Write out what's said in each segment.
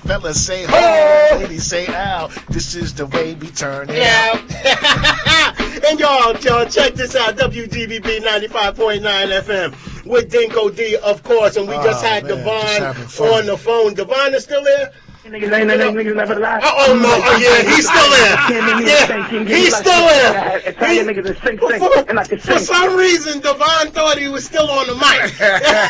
Fellas say ho, ladies say ow. This is the way we turn it out. And y'all, check this out. WGBB 95.9 FM with Dinko D, of course. And we just had Devon on the phone. Devon is still there? Niggas never lie. Oh, no. Oh, yeah, he's still there. Yeah, he's still there. For some reason, Devon thought he was still on the mic.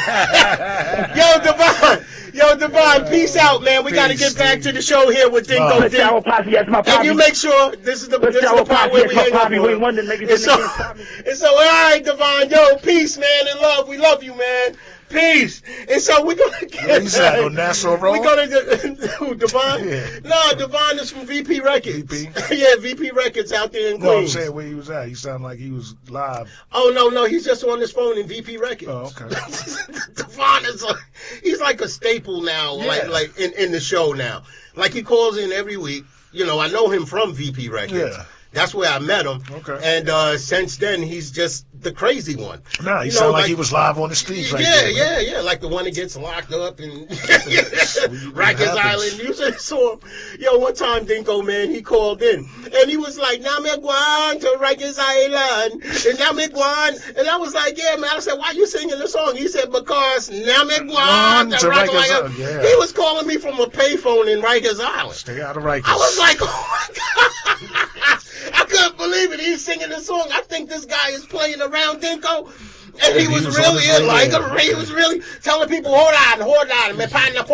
Yo, Devon, peace out, man. We got to get back to the show here with Dinko D. And you make sure this is the part where we hang up on. And so, all right, Devon, yo, peace, man, and love. We love you, man. Peace. And so we're going to get... He's out on Nassau Road? We're going to... Who, Devon? Yeah. No, Devon is from VP Records. VP? Yeah, VP Records out there in Queens. No, I'm saying where he was at. He sounded like he was live. Oh, no, he's just on his phone in VP Records. Oh, okay. Devon is he's like a staple now, like in the show now. Like he calls in every week. You know, I know him from VP Records. Yeah. That's where I met him. Okay. And since then, he's just the crazy one. Nah, he sounded like he was live on the streets right there. Yeah. Like the one that gets locked up in Rikers Island. You saw him. Yo, one time, Dinko, man, he called in. And he was like, now me guan to Rikers Island. And now me guan. And I was like, yeah, man. I said, why you singing the song? He said, because now me guan to Rikers Island. Yeah. He was calling me from a payphone in Rikers Island. Stay out of Rikers. I was like, oh, my God. I couldn't believe it. He's singing the song. I think this guy is playing around, Dinko. And he was really he was really telling people, hold on, me pan the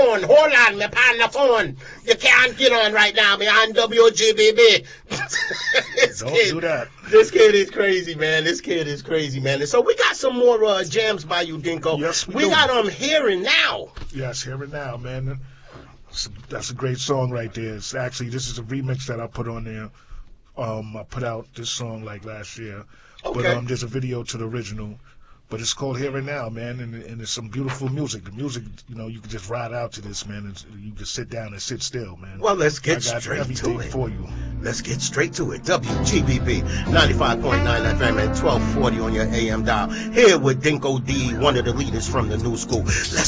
phone. You can't get on right now, me on WGBB. Do that. This kid is crazy, man. And so we got some more jams by you, Dinko. Yes, we do. Got Here and Now. Yes, Here and Now, man. That's a great song right there. It's actually, this is a remix that I put on there. I put out this song like last year, but there's a video to the original, but it's called Here and Now, man, and it's some beautiful music. The music, you know, you can just ride out to this, man, and you can sit down and sit still, man. Well, let's get straight to it. For you. Let's get straight to it. WGBB 95.9 FM and 1240 on your AM dial. Here with Dinko D, one of the leaders from the new school. Let's